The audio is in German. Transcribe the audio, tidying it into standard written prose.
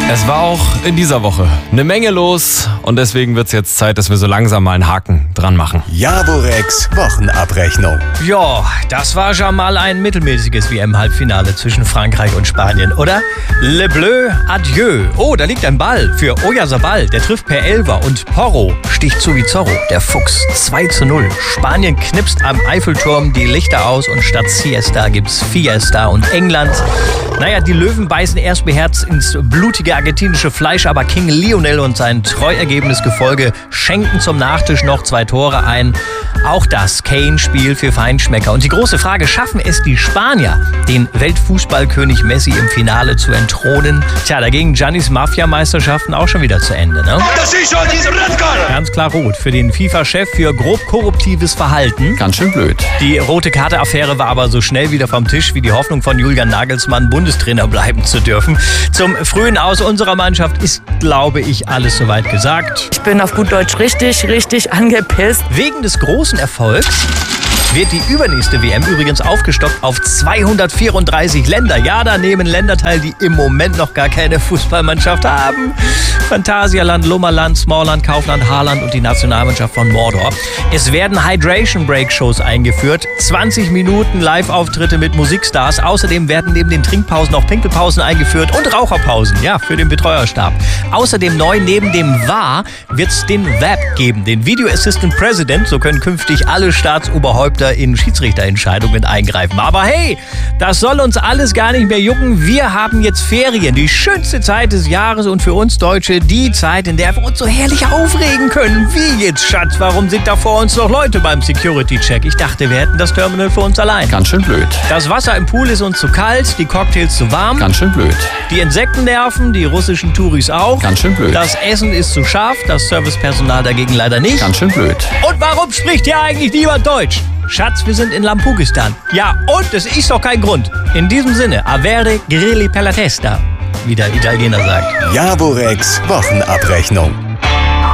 Es war auch in dieser Woche eine Menge los und deswegen wird es jetzt Zeit, dass wir so langsam mal einen Haken dran machen. Jaworex Wochenabrechnung. Ja, das war schon mal ein mittelmäßiges WM-Halbfinale zwischen Frankreich und Spanien, oder? Le Bleu, adieu. Oh, da liegt ein Ball für Oyarzabal. Der trifft per Elfer und Porro sticht zu wie Zorro. Der Fuchs 2:0. Spanien knipst am Eiffelturm die Lichter aus und statt Siesta gibt's Fiesta. Und England, naja, die Löwen beißen erst beherzt ins blutige argentinische Fleisch, aber King Lionel und sein treu ergebenes Gefolge schenken zum Nachtisch noch 2 Tore ein. Auch das Kane-Spiel für Feinschmecker. Und die große Frage, schaffen es die Spanier, den Weltfußballkönig Messi im Finale zu entthronen? Tja, dagegen Giannis Mafia-Meisterschaften auch schon wieder zu Ende, ne? Das ist schon diese Redkarte. Ganz klar rot für den FIFA-Chef für grob korruptives Verhalten. Ganz schön blöd. Die rote Karte-Affäre war aber so schnell wieder vom Tisch wie die Hoffnung von Julian Nagelsmann, Bundestrainer bleiben zu dürfen. Zum frühen Aus unserer Mannschaft ist, glaube ich, alles soweit gesagt. Ich bin auf gut Deutsch richtig angepisst. Wegen des großen Erfolgs wird die übernächste WM übrigens aufgestockt auf 234 Länder. Ja, da nehmen Länder teil, die im Moment noch gar keine Fußballmannschaft haben. Phantasialand, Lummerland, Smallland, Kaufland, Haarland und die Nationalmannschaft von Mordor. Es werden Hydration-Break-Shows eingeführt, 20 Minuten Live-Auftritte mit Musikstars. Außerdem werden neben den Trinkpausen noch Pinkelpausen eingeführt und Raucherpausen, ja, für den Betreuerstab. Außerdem neu neben dem VAR wird es den VAP geben, den Video Assistant President. So können künftig alle Staatsoberhäupter in Schiedsrichterentscheidungen eingreifen. Aber hey, das soll uns alles gar nicht mehr jucken. Wir haben jetzt Ferien, die schönste Zeit des Jahres und für uns Deutsche die Zeit, in der wir uns so herrlich aufregen können. Wie jetzt, Schatz? Warum sind da vor uns noch Leute beim Security-Check? Ich dachte, wir hätten das Terminal für uns allein. Ganz schön blöd. Das Wasser im Pool ist uns zu kalt, die Cocktails zu warm. Ganz schön blöd. Die Insekten nerven, die russischen Touris auch. Ganz schön blöd. Das Essen ist zu scharf, das Servicepersonal dagegen leider nicht. Ganz schön blöd. Und warum spricht hier eigentlich niemand Deutsch? Schatz, wir sind in Lampugistan. Ja, und es ist doch kein Grund. In diesem Sinne, avere grilli per la testa, wie der Italiener sagt. Jaworex Wochenabrechnung.